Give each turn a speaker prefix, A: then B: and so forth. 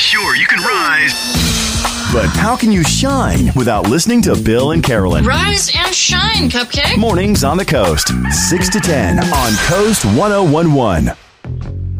A: Sure, you can rise.
B: But how can you shine without listening to Bill and Carolyn?
C: Rise and shine, Cupcake.
B: Mornings on the Coast, 6 to 10 on Coast 1011.